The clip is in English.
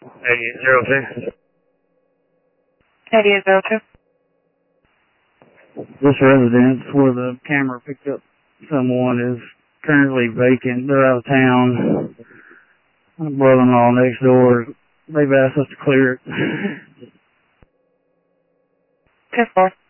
8802. 8802. This residence where the camera picked up someone is currently vacant. They're out of town. My brother-in-law next door, they've asked us to clear it. 2-4.